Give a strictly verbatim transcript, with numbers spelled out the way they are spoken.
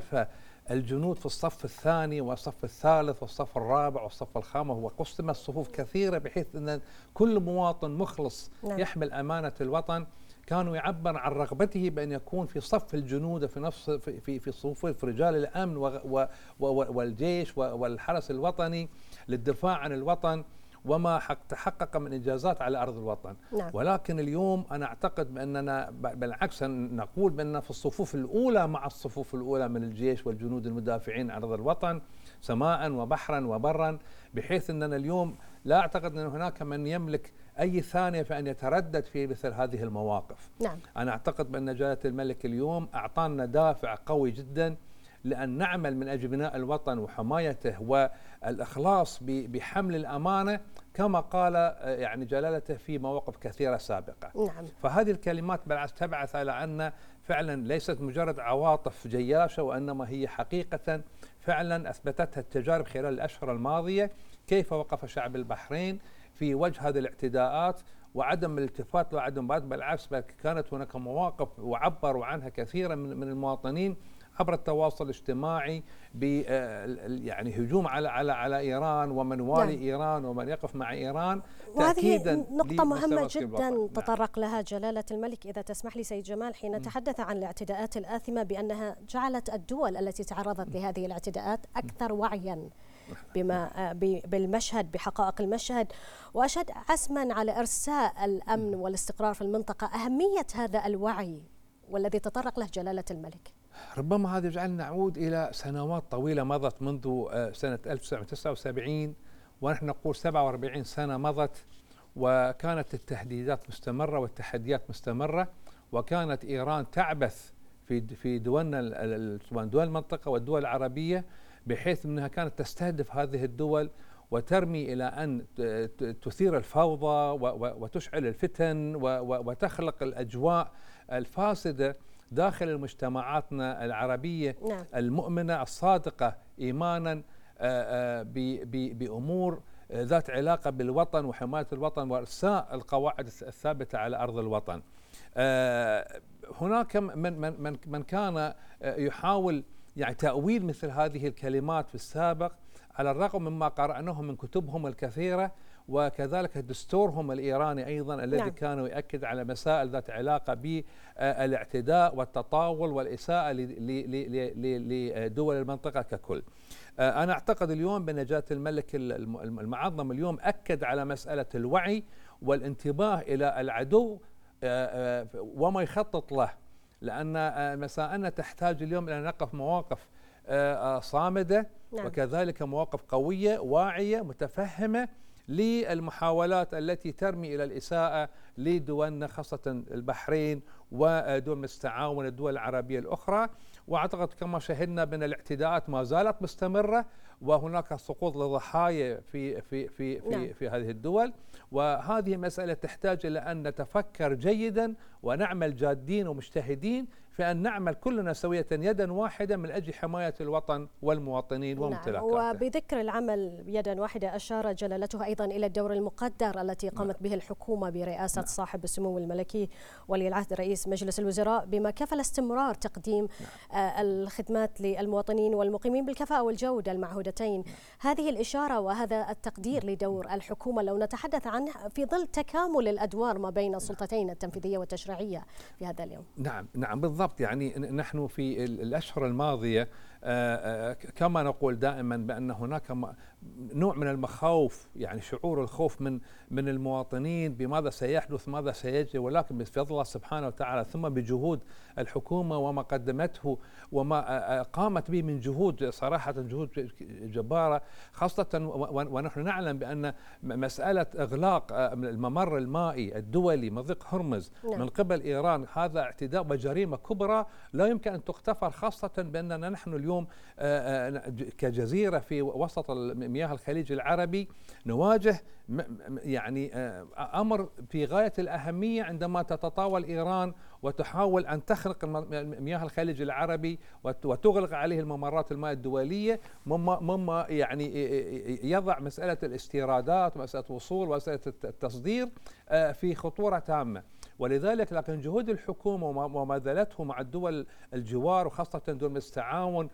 ألف الجنود في الصف الثاني والصف الثالث والصف الرابع والصف الخامس، وقسمت صفوف كثيرة بحيث أن كل مواطن مخلص نعم. يحمل أمانة الوطن كانوا يعبر عن رغبته بأن يكون في صف الجنود في نفس في في, في صفوف في رجال الأمن و و و والجيش والحرس الوطني للدفاع عن الوطن وما تحقق من إنجازات على أرض الوطن نعم. ولكن اليوم أنا أعتقد بأننا بالعكس نقول بأننا في الصفوف الأولى مع الصفوف الأولى من الجيش والجنود المدافعين عن أرض الوطن سماء وبحرا وبرا، بحيث أننا اليوم لا أعتقد أن هناك من يملك أي ثانية في أن يتردد في مثل هذه المواقف نعم. أنا أعتقد بأن جلالة الملك اليوم أعطانا دافع قوي جدا لأن نعمل من أجل بناء الوطن وحمايته والإخلاص بحمل الأمانة كما قال يعني جلالته في مواقف كثيرة سابقة نعم. فهذه الكلمات بالعكس تبعث على أن فعلا ليست مجرد عواطف جياشة، وإنما هي حقيقة فعلا أثبتتها التجارب خلال الأشهر الماضية كيف وقف شعب البحرين في وجه هذه الاعتداءات وعدم الالتفات وعدم بعد بالعكس كانت هناك مواقف وعبروا عنها كثيرا من من المواطنين عبر التواصل الاجتماعي ب يعني هجوم على على على ايران ومن والي نعم. ايران ومن يقف مع ايران. وهذه نقطة مهمة جدا نعم. تطرق لها جلالة الملك إذا تسمح لي سيد جمال حين م. تحدث عن الاعتداءات الآثمة بأنها جعلت الدول التي تعرضت لهذه الاعتداءات أكثر وعيا بما بالمشهد بحقائق المشهد وأشد عزما على إرساء الأمن والاستقرار في المنطقة. أهمية هذا الوعي والذي تطرق له جلالة الملك ربما هذا يجعلنا نعود إلى سنوات طويلة مضت منذ سنة ألف وتسعمائة وتسعة وسبعين ونحن نقول سبعة وأربعين سنة مضت، وكانت التهديدات مستمرة والتحديات مستمرة، وكانت إيران تعبث في في دولنا دول المنطقة والدول العربية بحيث أنها كانت تستهدف هذه الدول وترمي إلى أن تثير الفوضى وتشعل الفتن وتخلق الأجواء الفاسدة داخل مجتمعاتنا العربية نعم. المؤمنة الصادقة إيمانا بأمور ذات علاقة بالوطن وحماية الوطن وإرساء القواعد الثابتة على أرض الوطن. هناك من من من كان يحاول يعني تأويل مثل هذه الكلمات في السابق على الرغم مما قرأناه من كتبهم الكثيرة وكذلك دستورهم الإيراني أيضا الذي نعم. كانوا يؤكد على مسائل ذات علاقة بالاعتداء والتطاول والإساءة لدول المنطقة ككل. أنا أعتقد اليوم بأن جلالة الملك المعظم اليوم أكد على مسألة الوعي والانتباه إلى العدو وما يخطط له، لأن مساءنا تحتاج اليوم إلى نقف مواقف صامدة نعم. وكذلك مواقف قوية واعية متفهمة للمحاولات التي ترمي إلى الإساءة لدولنا خاصة البحرين ودول التعاون الدول العربية الأخرى. وأعتقد كما شهدنا بأن الاعتداءات ما زالت مستمرة وهناك سقوط لضحايا في في في في, نعم. في هذه الدول، وهذه مسألة تحتاج إلى أن نتفكر جيدا ونعمل جادين ومجتهدين في أن نعمل كلنا سوية يدا واحدة من أجل حماية الوطن والمواطنين وممتلكاته. نعم. وبذكر العمل يدا واحدة أشار جلالته أيضا إلى الدور المقدر التي قامت نعم. به الحكومة برئاسة نعم. صاحب السمو الملكي ولي العهد رئيس مجلس الوزراء بما كفل استمرار تقديم نعم. آه الخدمات للمواطنين والمقيمين بالكفاءة والجودة المعهودتين. نعم. هذه الإشارة وهذا التقدير لدور الحكومة لو نتحدث عنه في ظل تكامل الأدوار ما بين السلطتين التنفيذية والتشريعية في هذا اليوم. نعم نعم بالضبط. يعني نحن في الأشهر الماضية كما نقول دائما بأن هناك نوع من المخاوف، يعني شعور الخوف من من المواطنين بماذا سيحدث ماذا سيجري، ولكن بفضل الله سبحانه وتعالى ثم بجهود الحكومة وما قدمته وما قامت به من جهود صراحة جهود جبارة، خاصة ونحن نعلم بأن مسألة إغلاق الممر المائي الدولي مضيق هرمز نعم. من قبل إيران هذا اعتداء وجريمة كبرى لا يمكن أن تغتفر، خاصة بأننا نحن اليوم كجزيرة في وسط مياه الخليج العربي نواجه يعني أمر في غاية الأهمية عندما تتطاول إيران وتحاول أن تخرق مياه الخليج العربي وتغلق عليه الممرات المائية الدولية، مما مما يعني يضع مسألة الاستيرادات ومسألة الوصول ومسألة التصدير في خطورة تامة. ولذلك لكن جهود الحكومة وما بذلته مع الدول الجوار وخاصة دول التعاون